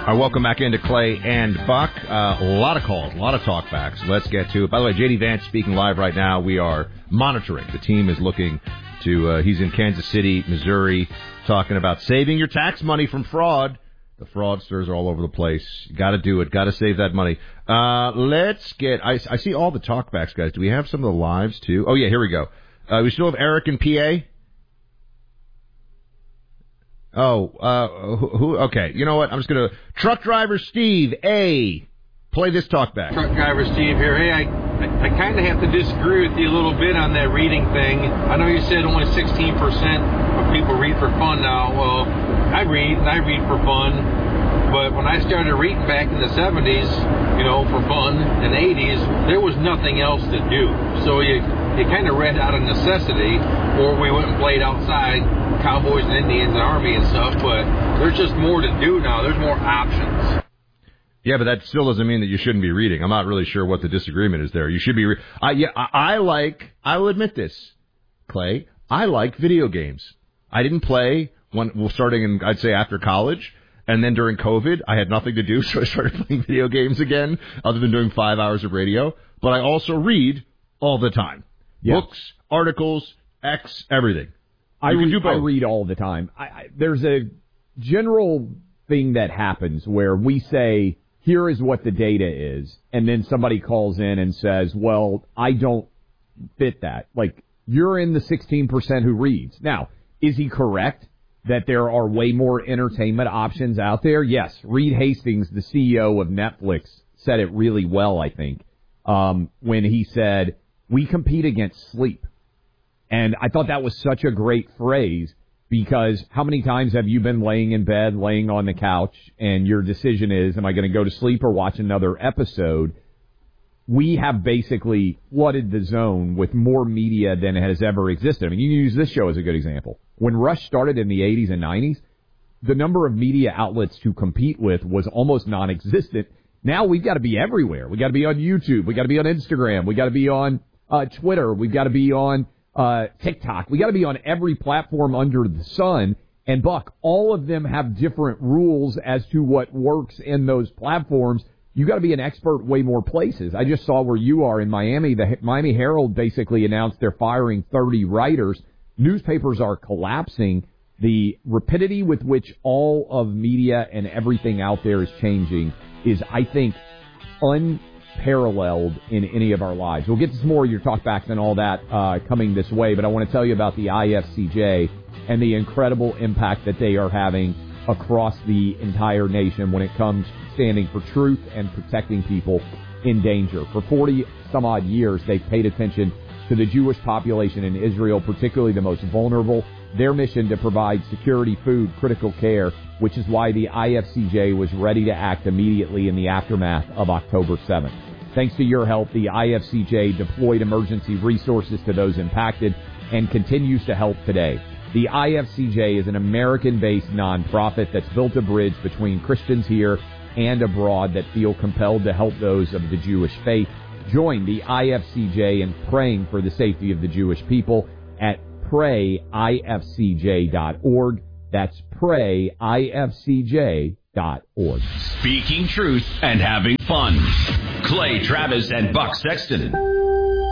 Welcome back into Clay and Buck. A lot of calls, a lot of talkbacks. Let's get to it. By the way, J.D. Vance speaking live right now. We are monitoring. The team is looking to, he's in Kansas City, Missouri, talking about saving your tax money from fraud. The fraudsters are all over the place. You got to do it. Got to save that money. Let's get, I see all the talkbacks, guys. Do we have some of the lives, too? Oh, yeah, here we go. We still have Eric in PA. Okay. You know what? I'm just going to... Truck driver Steve, play this talk back. Truck driver Steve here. Hey, I kind of have to disagree with you a little bit on that reading thing. I know you said only 16% of people read for fun now. Well, I read for fun. But when I started reading back in the 70s, for fun, in the 80s, there was nothing else to do. So you kind of read out of necessity, or we went and played outside, Cowboys and Indians and Army and stuff, but there's just more to do now. There's more options. Yeah, but that still doesn't mean that you shouldn't be reading. I'm not really sure what the disagreement is there. You should be... I'll admit this, Clay. I like video games. I didn't play starting in, I'd say, after college. And then during COVID, I had nothing to do, so I started playing video games again, other than doing 5 hours of radio. But I also read all the time. Yeah. Books, articles, everything. I read all the time. There's a general thing that happens where we say, here is what the data is, and then somebody calls in and says, well, I don't fit that. Like, you're in the 16% who reads. Now, is he correct that there are way more entertainment options out there? Yes. Reed Hastings, the CEO of Netflix, said it really well, I think, when he said, we compete against sleep. And I thought that was such a great phrase, because how many times have you been laying in bed, laying on the couch, and your decision is, am I going to go to sleep or watch another episode? We have basically flooded the zone with more media than has ever existed. I mean, you can use this show as a good example. When Rush started in the 80s and 90s, the number of media outlets to compete with was almost non-existent. Now we've got to be everywhere. We've got to be on YouTube. We've got to be on Instagram. We've got to be on Twitter. We've got to be on TikTok. We got to be on every platform under the sun. And Buck, all of them have different rules as to what works in those platforms. You got to be an expert way more places. I just saw where you are in Miami. The Miami Herald basically announced they're firing 30 writers. Newspapers are collapsing. The rapidity with which all of media and everything out there is changing is, I think, unparalleled in any of our lives. We'll get to some more of your talkbacks and all that coming this way, but I want to tell you about the IFCJ and the incredible impact that they are having across the entire nation when it comes to standing for truth and protecting people in danger. For 40-some-odd years, they've paid attention to the Jewish population in Israel, particularly the most vulnerable. Their mission to provide security, food, critical care, which is why the IFCJ was ready to act immediately in the aftermath of October 7th. Thanks to your help, the IFCJ deployed emergency resources to those impacted and continues to help today. The IFCJ is an American-based nonprofit that's built a bridge between Christians here and abroad that feel compelled to help those of the Jewish faith. Join the IFCJ in praying for the safety of the Jewish people at PrayIFCJ.org. That's PrayIFCJ.org. Speaking truth and having fun. Clay Travis and Buck Sexton.